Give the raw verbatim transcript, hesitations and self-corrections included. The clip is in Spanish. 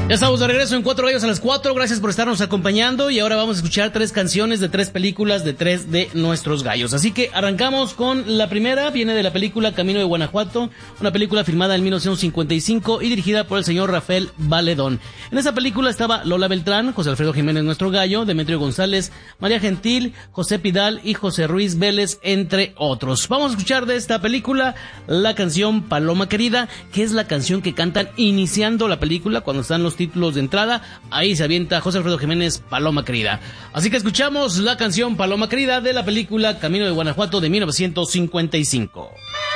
Ya estamos de regreso en Cuatro Gallos a las Cuatro. Gracias por estarnos acompañando. Y ahora vamos a escuchar tres canciones de tres películas de tres de nuestros gallos. Así que arrancamos con la primera. Viene de la película Camino de Guanajuato, una película filmada en mil novecientos cincuenta y cinco y dirigida por el señor Rafael Valedón. En esa película estaba Lola Beltrán, José Alfredo Jiménez, nuestro gallo, Demetrio González, María Gentil, José Pidal y José Ruiz Vélez, entre otros. Vamos a escuchar de esta película la canción Paloma Querida, que es la canción que cantan iniciando la película cuando están los títulos de entrada. Ahí se avienta José Alfredo Jiménez, Paloma Querida. Así que escuchamos la canción Paloma Querida de la película Camino de Guanajuato de mil novecientos cincuenta y cinco.